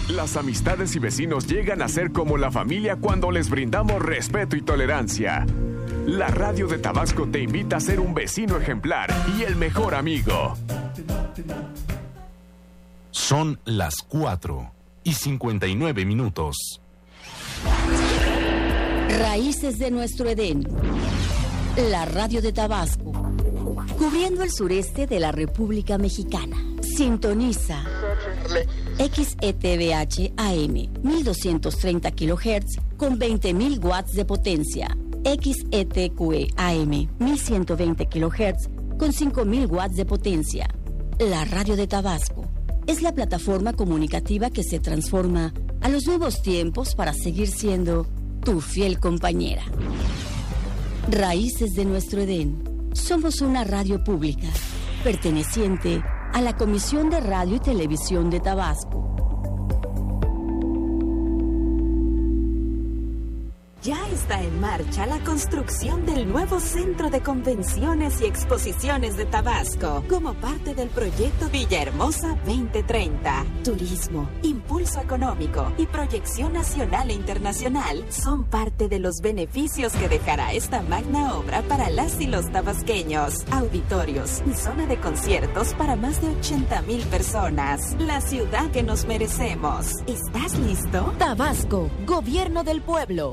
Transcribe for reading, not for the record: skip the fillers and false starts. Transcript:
Las amistades y vecinos llegan a ser como la familia cuando les brindamos respeto y tolerancia. La Radio de Tabasco te invita a ser un vecino ejemplar y el mejor amigo. Son las 4:59. Raíces de nuestro Edén. La Radio de Tabasco. Cubriendo el sureste de la República Mexicana. Sintoniza XETVH AM 1230 kHz con 20.000 watts de potencia. XETQE AM 1120 kHz con 5.000 watts de potencia. La Radio de Tabasco es la plataforma comunicativa que se transforma a los nuevos tiempos para seguir siendo tu fiel compañera. Raíces de nuestro Edén. Somos una radio pública, perteneciente a la Comisión de Radio y Televisión de Tabasco. Ya está en marcha la construcción del nuevo Centro de Convenciones y Exposiciones de Tabasco, como parte del proyecto Villahermosa 2030. Turismo, impulso económico y proyección nacional e internacional son parte de los beneficios que dejará esta magna obra para las y los tabasqueños. Auditorios y zona de conciertos para más de 80,000 personas. La ciudad que nos merecemos. ¿Estás listo? Tabasco, Gobierno del Pueblo.